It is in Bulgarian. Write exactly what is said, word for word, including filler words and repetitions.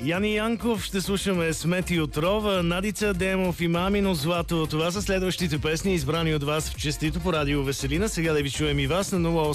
Яни Янков ще слушаме Смети отрова, Надица Демов и Мамино злато. Това са следващите песни, избрани от вас в Честито по радио Веселина. Сега да ви чуем и вас на нула